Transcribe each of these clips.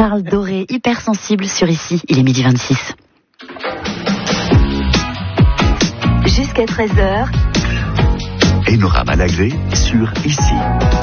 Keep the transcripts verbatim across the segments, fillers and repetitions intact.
Charles Doré, hypersensible sur Ici, il est midi vingt-six. Jusqu'à treize heures. Enora Malagré sur Ici.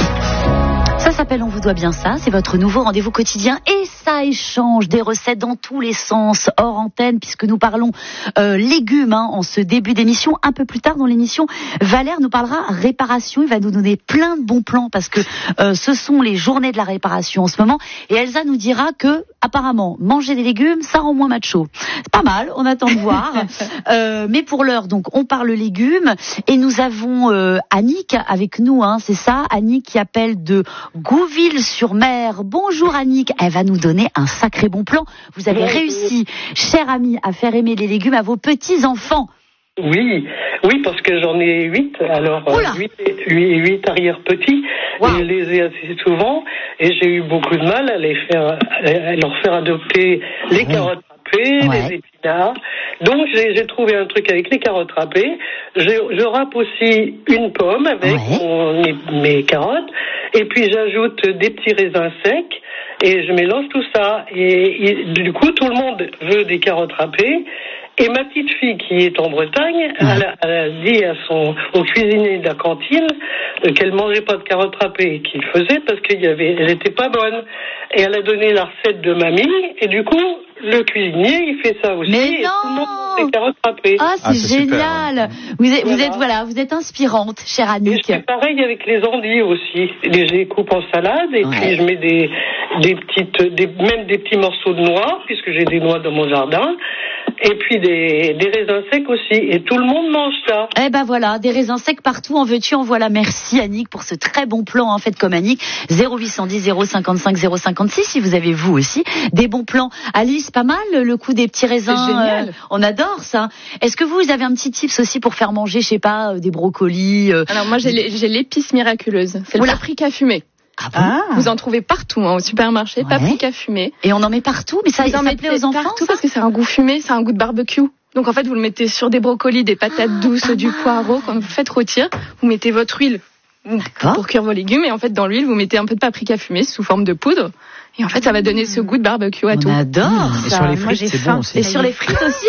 Ça s'appelle On vous doit bien ça, c'est votre nouveau rendez-vous quotidien et ça échange des recettes dans tous les sens, hors antenne, puisque nous parlons euh, légumes hein, en ce début d'émission. Un peu plus tard dans l'émission, Valère nous parlera réparation, il va nous donner plein de bons plans parce que euh, ce sont les journées de la réparation en ce moment et Elsa nous dira que apparemment manger des légumes ça rend moins macho. C'est pas mal, on attend de voir. euh, mais pour l'heure, donc on parle légumes et nous avons euh, Annick avec nous, hein, c'est ça, Annick qui appelle de Gouville-sur-Mer. Bonjour Annick, elle va nous donner un sacré bon plan. Vous avez réussi, cher ami, à faire aimer les légumes à vos petits-enfants. Oui, oui, parce que j'en ai huit, alors huit, huit, huit arrière-petits, wow. Et je les ai assez souvent, et j'ai eu beaucoup de mal à les faire, à leur faire adopter les mmh. carottes râpées, ouais. les épinards. Donc j'ai, j'ai trouvé un truc avec les carottes râpées. Je, je râpe aussi une pomme avec ouais. mon, mes, mes carottes, et puis j'ajoute des petits raisins secs, et je mélange tout ça. Et, et du coup, tout le monde veut des carottes râpées. Et ma petite fille qui est en Bretagne, ouais. elle, a, elle a dit à son, au cuisinier de la cantine euh, qu'elle mangeait pas de carottes râpées et qu'il faisait parce qu'elle était pas bonne. Et elle a donné la recette de mamie et du coup, le cuisinier, il fait ça aussi. Mais et non! Tout le monde mange des carottes râpées. Ah, c'est, ah, c'est génial! Super. Vous êtes, voilà. vous êtes, voilà, vous êtes inspirante, chère Annick. Et je fais pareil avec les endives aussi. Je les coupe en salade et ouais. puis je mets des, des petites, des, même des petits morceaux de noix, puisque j'ai des noix dans mon jardin. Et puis des, des raisins secs aussi. Et tout le monde mange ça. Eh ben voilà, des raisins secs partout. En veux-tu, en voilà. Merci Annick pour ce très bon plan. En fait, comme Annick, zéro huit cent dix zéro cinquante-cinq zéro cinquante-six. Si vous avez vous aussi des bons plans. Alice, pas mal le coup des petits raisins. C'est génial. Euh, on adore ça. Est-ce que vous avez un petit tips aussi pour faire manger, je sais pas, des brocolis euh... Alors moi j'ai, j'ai l'épice miraculeuse. C'est le Oula. paprika fumé. Ah bon ah. Vous en trouvez partout hein, au supermarché, ouais. paprika fumé. Et on en met partout, mais ça, vous en ça plaît aux enfants partout parce que c'est un goût fumé, c'est un goût de barbecue. Donc en fait, vous le mettez sur des brocolis, des patates ah, douces, du poireau. Quand vous faites rôtir, vous mettez votre huile D'accord. pour cuire vos légumes et en fait dans l'huile, vous mettez un peu de paprika fumé sous forme de poudre. Et en fait, ça va donner ce goût de barbecue à on tout. On adore mmh. Et ça. sur les frites, Moi, j'ai c'est faim. bon aussi. Et sur les frites aussi.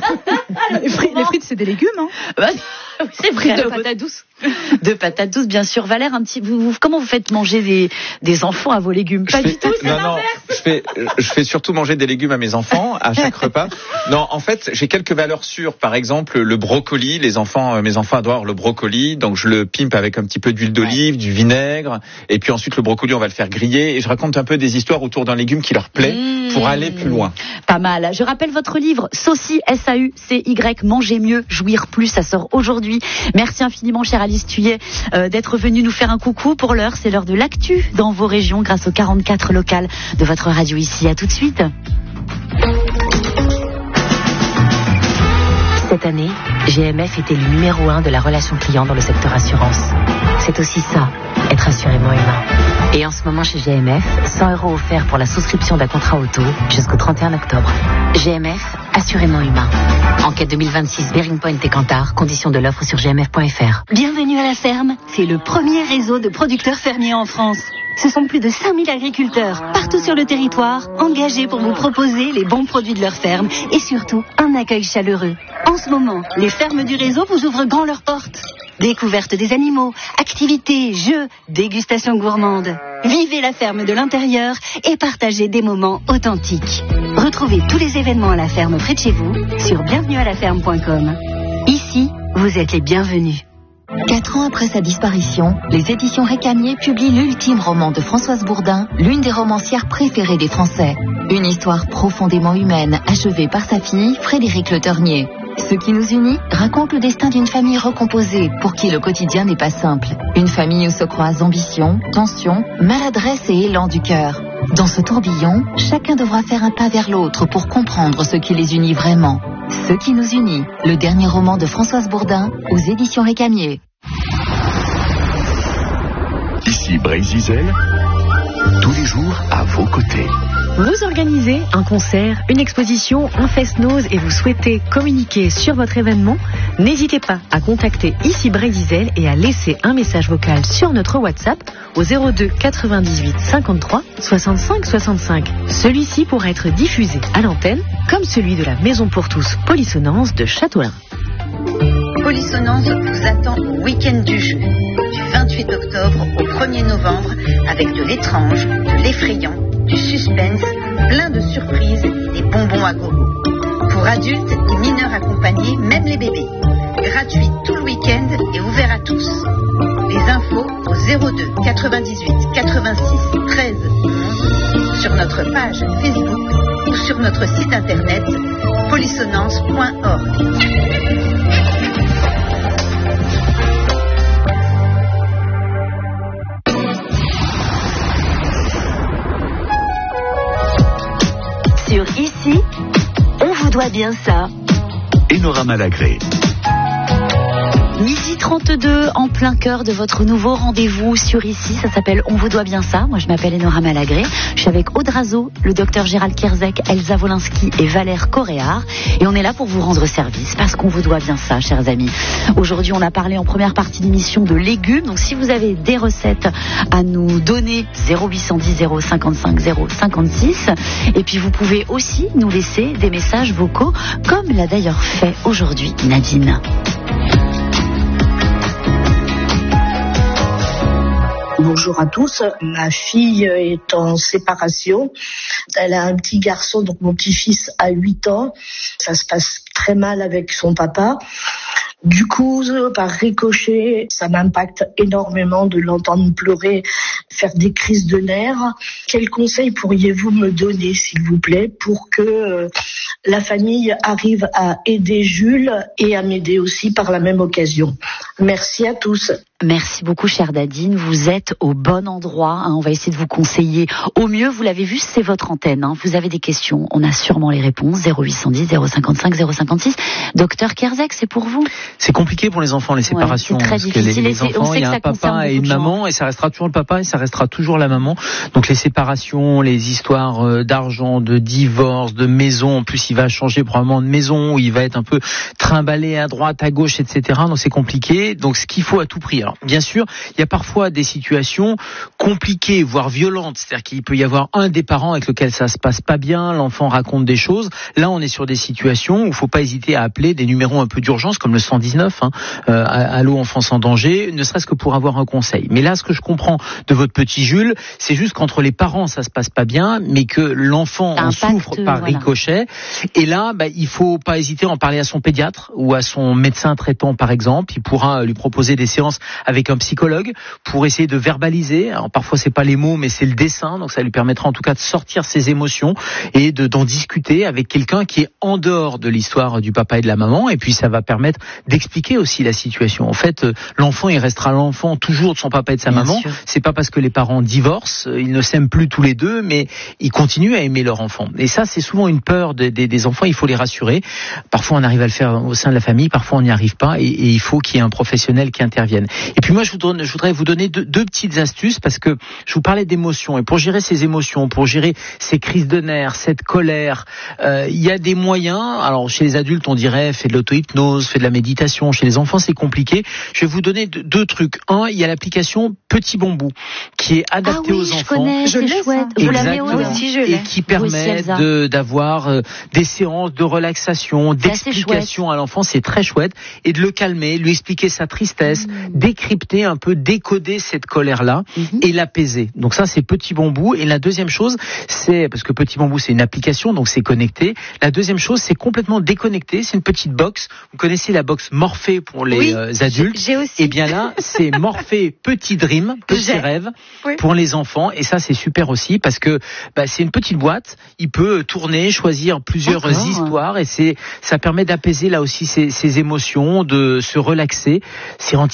les, frites, les frites, c'est des légumes, hein. Bah, c'est vrai. De patates douces. De patates douces, bien sûr. Valère, un petit, vous, vous, comment vous faites manger des, des enfants à vos légumes? Pas je du fais, tout, c'est non, l'inverse. Non, je fais, je fais surtout manger des légumes à mes enfants à chaque repas. Non, en fait, j'ai quelques valeurs sûres. Par exemple, le brocoli. Les enfants, mes enfants adorent le brocoli, donc je le pimpe avec un petit peu d'huile d'olive, ouais. du vinaigre, et puis ensuite le brocoli, on va le faire griller. Et je raconte un peu des histoires autour d'un légume qui leur plaît mmh. pour aller plus loin. Pas mal. Je rappelle votre livre, Saucy, S A U C Y, Manger mieux, jouir plus. Ça sort aujourd'hui. Merci infiniment, chère Alice Thuillet, euh, d'être venue nous faire un coucou. Pour l'heure, c'est l'heure de l'actu dans vos régions grâce aux quarante-quatre locales de votre radio ici. À tout de suite. Cette année, G M F était le numéro un de la relation client dans le secteur assurance. C'est aussi ça, être assurément humain. Et en ce moment chez G M F, cent euros offerts pour la souscription d'un contrat auto jusqu'au trente et un octobre. G M F, assurément humain. Enquête deux mille vingt-six, Bearing Point et Kantar. Conditions de l'offre sur g m f point f r. Bienvenue à la ferme. C'est le premier réseau de producteurs fermiers en France. Ce sont plus de cinq mille agriculteurs, partout sur le territoire, engagés pour vous proposer les bons produits de leur ferme et surtout un accueil chaleureux. En ce moment, les fermes du réseau vous ouvrent grand leurs portes. Découverte des animaux, activités, jeux, dégustation gourmande. Vivez la ferme de l'intérieur et partagez des moments authentiques. Retrouvez tous les événements à la ferme près de chez vous sur bienvenue à la ferme point com. Ici, vous êtes les bienvenus. Quatre ans après sa disparition, les éditions Récamier publient l'ultime roman de Françoise Bourdin, l'une des romancières préférées des Français. Une histoire profondément humaine, achevée par sa fille, Frédérique Le Ternier. Ce qui nous unit raconte le destin d'une famille recomposée, pour qui le quotidien n'est pas simple. Une famille où se croisent ambition, tension, maladresse et élan du cœur. Dans ce tourbillon, chacun devra faire un pas vers l'autre pour comprendre ce qui les unit vraiment. Ce qui nous unit, le dernier roman de Françoise Bourdin, aux éditions Récamier. Ici Brésil, tous les jours à vos côtés. Vous organisez un concert, une exposition, un fest-noz et vous souhaitez communiquer sur votre événement? N'hésitez pas à contacter ici Bray Diesel et à laisser un message vocal sur notre WhatsApp au zéro deux quatre-vingt-dix-huit cinquante-trois soixante-cinq soixante-cinq. Celui-ci pourra être diffusé à l'antenne comme celui de la Maison pour tous Polissonance de Châteaulin. Polissonance vous attend au week-end du jeu, du vingt-huit octobre au premier novembre, avec de l'étrange, de l'effrayant, du suspense, plein de surprises et des bonbons à gogo. Pour adultes et mineurs accompagnés, même les bébés. Gratuit tout le week-end et ouvert à tous. Les infos au zéro deux quatre-vingt-dix-huit quatre-vingt-six treize onze sur notre page Facebook ou sur notre site internet polissonance point org. Sur Ici, on vous doit bien ça. Enora Malagré. Midi trente-deux, en plein cœur de votre nouveau rendez-vous sur Ici. Ça s'appelle On vous doit bien ça. Moi, je m'appelle Enora Malagré. Je suis avec Aude Razo, le docteur Gérald Kierzek, Elsa Wolinski et Valère Coréard. Et on est là pour vous rendre service parce qu'on vous doit bien ça, chers amis. Aujourd'hui, on a parlé en première partie d'émission de légumes. Donc, si vous avez des recettes à nous donner, zéro huit cent dix zéro cinquante-cinq zéro cinquante-six. Et puis, vous pouvez aussi nous laisser des messages vocaux, comme l'a d'ailleurs fait aujourd'hui Nadine. Bonjour à tous. Ma fille est en séparation. Elle a un petit garçon, donc mon petit-fils a huit ans. Ça se passe très mal avec son papa. Du coup, par ricochet, ça m'impacte énormément de l'entendre pleurer, faire des crises de nerfs. Quels conseils pourriez-vous me donner, s'il vous plaît, pour que la famille arrive à aider Jules et à m'aider aussi par la même occasion? Merci à tous. Merci beaucoup, chère Nadine. Vous êtes au bon endroit. Hein. On va essayer de vous conseiller au mieux. Vous l'avez vu, c'est votre antenne. Hein. Vous avez des questions, on a sûrement les réponses. zéro huit cent dix zéro cinquante-cinq zéro cinquante-six. Docteur Kierzek, c'est pour vous? C'est compliqué pour les enfants, les séparations. Ouais, c'est très parce difficile. Que les, les enfants, il y a un papa et une maman, et ça restera toujours le papa et ça restera toujours la maman. Donc les séparations, les histoires d'argent, de divorce, de maison. En plus, il va changer probablement de maison, où il va être un peu trimballé à droite, à gauche, et cetera. Donc c'est compliqué. Donc ce qu'il faut à tout prix. Alors bien sûr, il y a parfois des situations compliquées, voire violentes. C'est-à-dire qu'il peut y avoir un des parents avec lequel ça se passe pas bien, l'enfant raconte des choses. Là, on est sur des situations où il faut pas hésiter à appeler des numéros un peu d'urgence, comme le cent dix-neuf, hein, euh, Allô enfance en danger, ne serait-ce que pour avoir un conseil. Mais là, ce que je comprends de votre petit Jules, c'est juste qu'entre les parents, ça se passe pas bien, mais que l'enfant en souffre par voilà. ricochet. Et là, bah, il faut pas hésiter à en parler à son pédiatre ou à son médecin traitant, par exemple. Il pourra lui proposer des séances avec un psychologue pour essayer de verbaliser. Alors parfois c'est pas les mots mais c'est le dessin, donc ça lui permettra en tout cas de sortir ses émotions et de d'en discuter avec quelqu'un qui est en dehors de l'histoire du papa et de la maman, et puis ça va permettre d'expliquer aussi la situation. En fait, l'enfant il restera l'enfant toujours de son papa et de sa Bien maman. Sûr. C'est pas parce que les parents divorcent, ils ne s'aiment plus tous les deux, mais ils continuent à aimer leur enfant. Et ça c'est souvent une peur des, des, des enfants, il faut les rassurer. Parfois on arrive à le faire au sein de la famille, parfois on n'y arrive pas, et, et il faut qu'il y ait un professionnel qui intervienne. Et puis moi je vous Je voudrais vous donner deux, deux petites astuces parce que je vous parlais d'émotions, et pour gérer ces émotions, pour gérer ces crises de nerfs, cette colère, euh, il y a des moyens. Alors chez les adultes on dirait fait de l'auto-hypnose, fait de la méditation. Chez les enfants c'est compliqué. Je vais vous donner deux, deux trucs. Un, il y a l'application Petit Bambou qui est adaptée ah oui, aux je enfants. Connais, je l'ai chouette. Vous l'avez aussi, je l'ai. Et qui permet de d'avoir euh, des séances de relaxation, d'explication à l'enfant. C'est très chouette, et de le calmer, lui expliquer sa tristesse, mmh. décrypter un peu, décoder cette colère-là mm-hmm. et l'apaiser. Donc ça, c'est Petit Bambou. Et la deuxième chose, c'est, parce que Petit Bambou, c'est une application, donc c'est connecté. La deuxième chose, c'est complètement déconnecté. C'est une petite box. Vous connaissez la box Morphée pour les oui, euh, adultes. J'ai aussi. Et bien là, c'est Morphée Petit Dream, Petit j'ai. Rêve oui. pour les enfants. Et ça, c'est super aussi parce que bah, c'est une petite boîte. Il peut tourner, choisir plusieurs D'accord. histoires, et c'est, ça permet d'apaiser là aussi ses, ses émotions, de se relaxer. C'est anti-stress.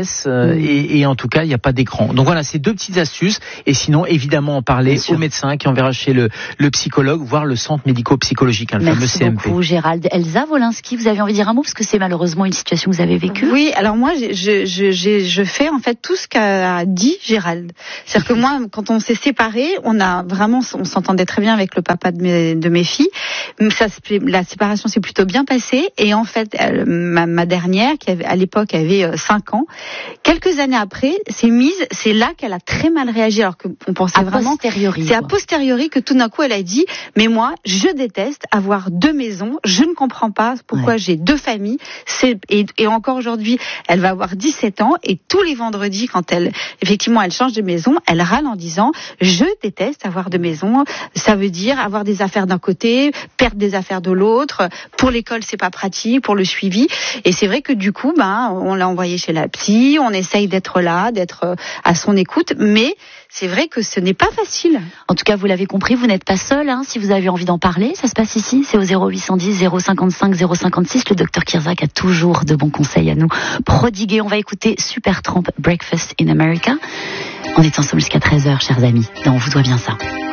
laisse euh, mmh. et, et en tout cas, il n'y a pas d'écran. Donc voilà, c'est deux petites astuces. Et sinon, évidemment, en parler au médecin qui enverra chez le, le psychologue, voire le centre médico-psychologique, hein, le fameux C M P. Merci beaucoup, Gérald. Elsa Wolinski, vous avez envie de dire un mot parce que c'est malheureusement une situation que vous avez vécue. Oui, alors moi, je, je, je, je fais en fait tout ce qu'a dit Gérald. C'est-à-dire que moi, quand on s'est séparés, on a vraiment, on s'entendait très bien avec le papa de mes, de mes filles. Ça, la séparation s'est plutôt bien passée. Et en fait, elle, ma, ma dernière, qui avait, à l'époque avait cinq ans, quelques années après, s'est mise, c'est là qu'elle a très mal réagi, alors qu'on pensait a vraiment... Posteriori, c'est quoi. a posteriori que tout d'un coup, elle a dit, mais moi, je déteste avoir deux maisons, je ne comprends pas pourquoi ouais. j'ai deux familles. C'est, et, et encore aujourd'hui, elle va avoir dix-sept ans, et tous les vendredis, quand elle, effectivement, elle change de maison, elle râle en disant, je déteste avoir deux maisons, ça veut dire avoir des affaires d'un côté, perdre des affaires de l'autre, pour l'école, c'est pas pratique, pour le suivi. Et c'est vrai que du coup, ben, on l'a envoyée chez la psy, on essaye d'être là, d'être à son écoute, mais c'est vrai que ce n'est pas facile. En tout cas, vous l'avez compris, vous n'êtes pas seul. Hein, si vous avez envie d'en parler, ça se passe ici. C'est au zéro huit cent dix zéro cinquante-cinq zéro cinquante-six. Le docteur Kirzac a toujours de bons conseils à nous prodiguer. On va écouter Supertramp, Breakfast in America. On est ensemble jusqu'à treize heures, chers amis. Et on vous doit bien ça.